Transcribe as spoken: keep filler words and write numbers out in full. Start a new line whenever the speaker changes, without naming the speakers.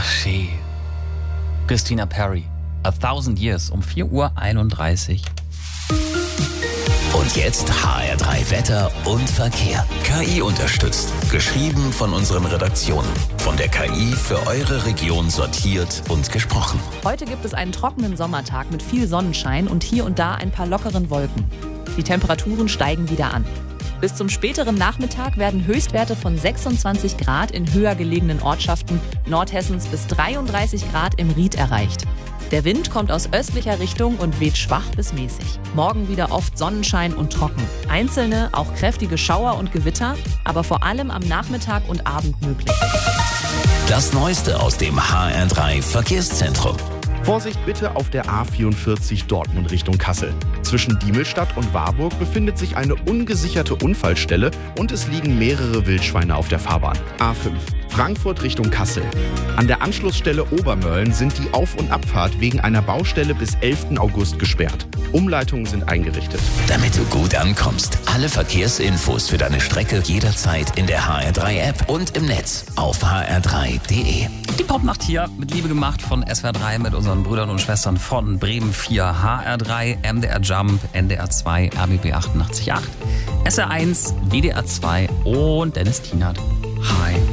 schön. Christina Perri, A Thousand Years um vier Uhr einunddreißig.
Und jetzt H R drei Wetter und Verkehr. K I unterstützt. Geschrieben von unseren Redaktionen. Von der K I für eure Region sortiert und gesprochen.
Heute gibt es einen trockenen Sommertag mit viel Sonnenschein und hier und da ein paar lockeren Wolken. Die Temperaturen steigen wieder an. Bis zum späteren Nachmittag werden Höchstwerte von sechsundzwanzig Grad in höher gelegenen Ortschaften Nordhessens bis dreiunddreißig Grad im Ried erreicht. Der Wind kommt aus östlicher Richtung und weht schwach bis mäßig. Morgen wieder oft Sonnenschein und trocken. Einzelne, auch kräftige Schauer und Gewitter, aber vor allem am Nachmittag und Abend möglich.
Das Neueste aus dem H R drei Verkehrszentrum.
Vorsicht bitte auf der A vierundvierzig Dortmund Richtung Kassel. Zwischen Diemelstadt und Warburg befindet sich eine ungesicherte Unfallstelle und es liegen mehrere Wildschweine auf der Fahrbahn. A fünf Frankfurt Richtung Kassel. An der Anschlussstelle Obermölln sind die Auf- und Abfahrt wegen einer Baustelle bis elften August gesperrt. Umleitungen sind eingerichtet.
Damit du gut ankommst, alle Verkehrsinfos für deine Strecke jederzeit in der H R drei App und im Netz auf h r drei punkt d e.
Die Popnacht hier mit Liebe gemacht von S W R drei mit unseren Brüdern und Schwestern von Bremen vier, H R drei, M D R Jump, N D R zwei, R B B achtundachtzig Komma acht, S R eins, W D R zwei und Dennis Tienert. Hi.